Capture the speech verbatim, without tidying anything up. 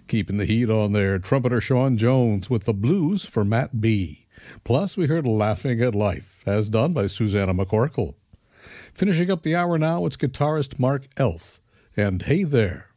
Keeping the heat on there, trumpeter Sean Jones with the blues for Matt B. Plus, we heard Laughing at Life, as done by Susanna McCorkle. Finishing up the hour now, it's guitarist Mark Elf and Hey There.